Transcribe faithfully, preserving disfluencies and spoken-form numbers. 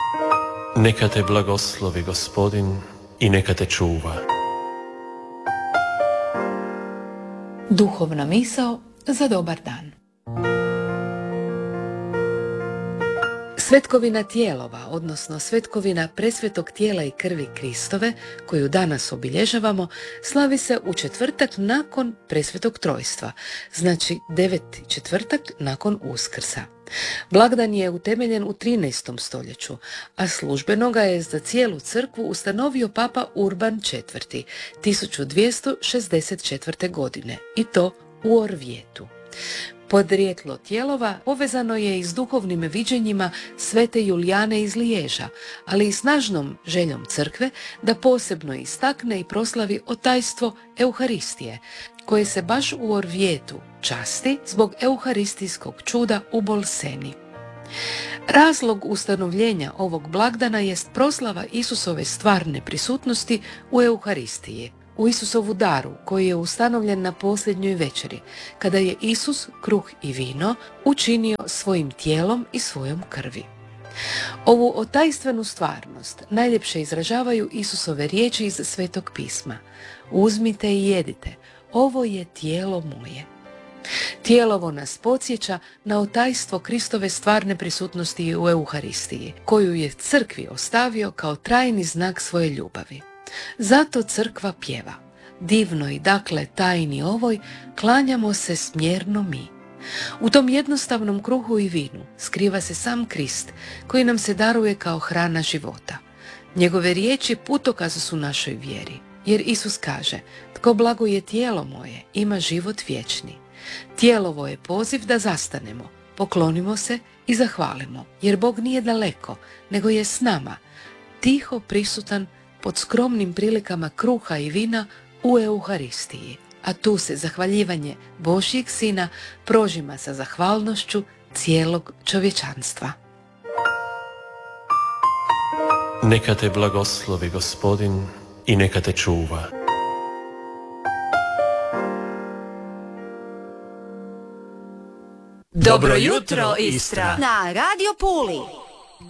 Neka te blagoslovi Gospodin i neka te čuva. Duhovna misao za dobar dan. Svetkovina tijelova, odnosno svetkovina presvetog tijela i krvi Kristove, koju danas obilježavamo, slavi se u četvrtak nakon presvetog trojstva, znači deveti četvrtak nakon Uskrsa. Blagdan je utemeljen u trinaestom stoljeću, a službeno ga je za cijelu crkvu ustanovio papa Urban četvrti tisuću dvjesto šezdeset četvrte. godine, i to u Orvietu. Podrijetlo tijelova povezano je i s duhovnim viđenjima svete Julijane iz Liježa, ali i snažnom željom crkve da posebno istakne i proslavi otajstvo Euharistije, koje se baš u Orvietu časti zbog euharistijskog čuda u Bolseni. Razlog ustanovljenja ovog blagdana jest proslava Isusove stvarne prisutnosti u Euharistiji, u Isusovu daru koji je ustanovljen na posljednjoj večeri, kada je Isus kruh i vino učinio svojim tijelom i svojom krvi. Ovu otajstvenu stvarnost najljepše izražavaju Isusove riječi iz Svetog pisma: uzmite i jedite, ovo je tijelo moje. Tijelovo nas podsjeća na otajstvo Kristove stvarne prisutnosti u Euharistiji, koju je crkvi ostavio kao trajni znak svoje ljubavi. Zato crkva pjeva: divnoj, dakle, tajni ovoj, klanjamo se smjerno mi. U tom jednostavnom kruhu i vinu skriva se sam Krist, koji nam se daruje kao hrana života. Njegove riječi putokaz su našoj vjeri, jer Isus kaže: tko blaguje tijelo moje, ima život vječni. Tijelovo je poziv da zastanemo, poklonimo se i zahvalimo, jer Bog nije daleko, nego je s nama, tiho prisutan pod skromnim prilikama kruha i vina u Euharistiji. A tu se zahvaljivanje Božjeg Sina prožima sa zahvalnošću cijelog čovječanstva. Neka te blagoslovi Gospodin i neka te čuva. Dobro jutro, Istra! Na Radio Puli!